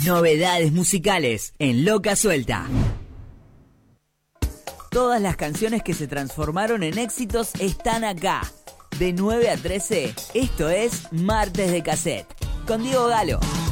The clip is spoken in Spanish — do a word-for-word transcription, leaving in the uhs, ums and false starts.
Novedades musicales en Loca Suelta. Todas las canciones que se transformaron en éxitos están acá. De nueve a trece, esto es Martes de Cassette, con Diego Galo.